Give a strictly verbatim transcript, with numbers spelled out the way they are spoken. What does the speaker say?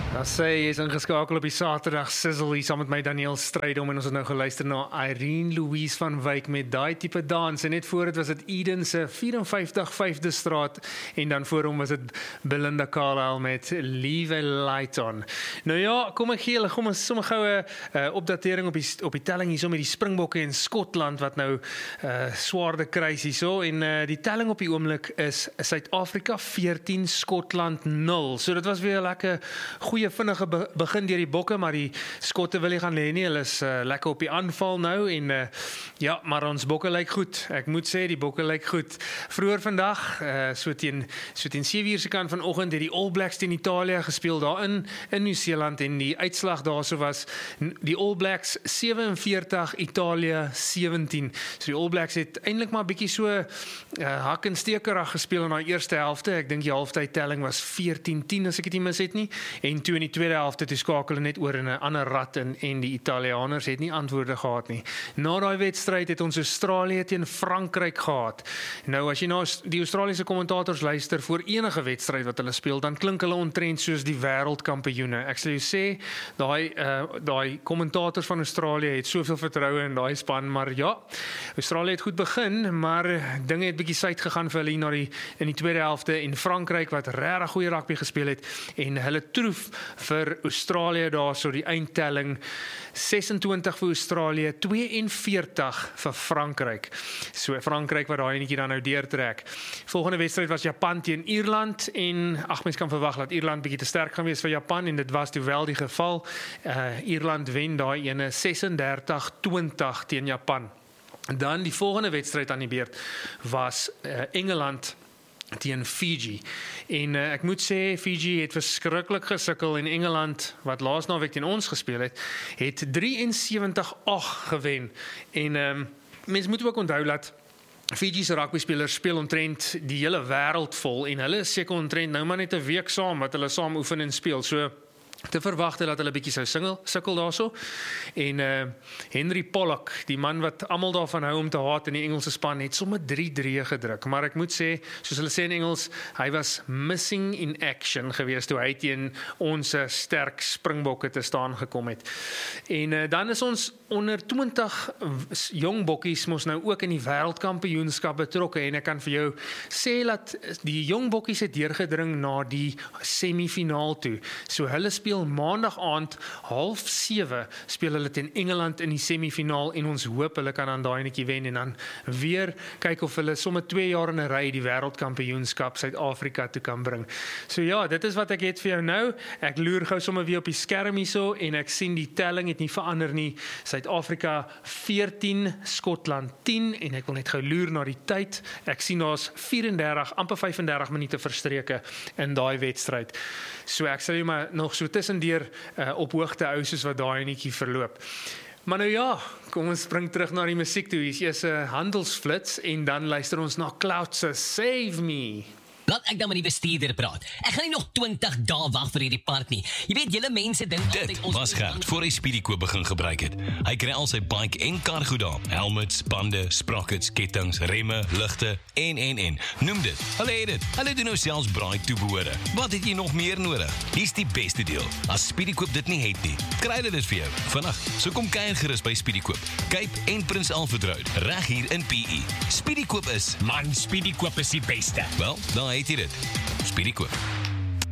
Dan sê jy is ingeskakel op die Saterdag Sizzle hier saam met my Daniel Strydom en ons het nou geluister na Irene Louise van Wyk met daai tipe dans en net voor dit was dit Eden se vyf vyf vyf vyfde straat en dan voor hom was dit Belinda Carlisle met Leave a Light On. Nou ja, kom ek gee julle kom ons sommer goue uh, opdatering op die op die telling hierso met die Springbokke in Skotland wat nou uh, swaarde kry hierso en uh, die telling op die oomblik is Suid-Afrika veertien Skotland nul. So dit was weer 'n lekker goeie vinnige be begin deur die Bokke, maar die Skotte wil nie gaan lê nie. Hulle is uh, lekker op die aanval nou en uh, ja, maar ons Bokke lyk goed. Ek moet sê die Bokke lyk goed. Vroeër vandag, uh, so teen so teen sewe uur se kant vanoggend het die All Blacks teen Italië gespeel daarin in Nieu-Seeland en die uitslag daarso was die All Blacks sewe en veertig, Italië sewentien. So die All Blacks het eintlik maar bietjie so uh, hak en stekerig gespeel in daai eerste helfte. Ek dink die halftyd telling was veertien tien as ek dit nie mis het nie. En toe in die tweede helfte toe skakel hulle net oor in 'n ander rat en en die Italianers het nie antwoorde gehad nie. Na daai wedstryd het ons Australië teen Frankryk gehad. Nou as jy na die Australiese kommentators luister voor enige wedstryd wat hulle speel, dan klink hulle omtrent soos die wêreldkampioene. Ek sal jou sê, daai uh, daai kommentators van Australië het soveel vertroue in daai span, maar ja, Australië het goed begin, maar dinge het bietjie suid gegaan vir hulle na die in die tweede helfte en Frankryk wat regtig goeie rugby gespeel het en hulle troef vir Australië daar so die eindtelling ses en twintig vir Australië, twee en veertig vir Frankryk. So Frankryk wat daai netjie dan nou deurtrek. Volgende wedstryd was Japan teen Ierland en ag mens kan verwag dat Ierland bietjie te sterk gaan wees vir Japan en dit was toe wel die geval. Uh, Ierland wen daai ene ses en dertig twintig teen Japan. Dan die volgende wedstryd aan die beurt was uh, Engeland teen Fiji. En uh, ek moet sê Fiji het verskriklik gesukkel en Engeland wat laas naweek teen ons gespeel het, het drieënsewentig agt gewen. En um, mens moet ook onthou dat Fiji se rugbyspelers speel omtrent die hele wêreld vol en hulle is seker omtrent nou maar net 'n week saam wat hulle saam oefen en speel. So te verwagte dat hulle bietjie sou singel, sukkel daarso. En uh, Henry Pollock, die man wat almal daarvan hou om te haat in die Engelse span, het sommer drie drie gedruk. Maar ek moet sê, soos hulle sê in Engels, hy was missing in action gewees toe hy teen ons sterk Springbokke te staan gekom het. En uh, dan is ons onder twintig jong bokkies mos nou ook in die wêreldkampioenskap betrokke en ek kan vir jou sê dat die jong bokkies het deurgedring na die semifinaal toe. So hulle speel maandag aand half sewe speel hulle teen Engeland in die semifinaal en ons hoop hulle kan aan daai netjie wen en dan weer kyk of hulle sommer twee jaar in 'n ry die wêreldkampioenskap Suid-Afrika toe kan bring. So ja, dit is wat ek het vir jou nou. Ek loer gou sommer weer op die skerm hierso en ek sien die telling het nie verander nie. Suid-Afrika veertien, Skotland tien en ek wil net gou loer na die tyd. Ek sien daar's vyf en dertig, amper vyf en dertig minute verstreke in daai wedstryd. So ek sal jy maar nog so tussendeur uh, op hoogte hou soos wat daai netjie verloop. Maar nou ja, kom ons spring terug na die musiek toe. Hier is 'n handelsflits en dan luister ons na Cloud se Save Me. Laat ek dan met die bestuurder praat. Ek gaan nie nog twintig dae wag vir hierdie part nie. Jy weet, julle mense dink altyd ons was Gert voor hy Speedykoop begin gebruik het. Hy kry al sy bike en cargo daar. Helmets, bande, sprockets, kettinge, remme, ligte en en en. Noem dit. Hulle het dit. Hulle doen nou selfs braai toebehore. Wat het jy nog meer nodig? Hier's die beste deel. As Speedykoop dit nie het nie, kry hulle dit vir jou. Vandag, so kom kuier gerus by Speedykoop. Cape en Prins Alfred Road, reg hier in P E. Speedykoop is Man, Speedykoop is die beste. Wel, daar het jy dit. Speedykoop.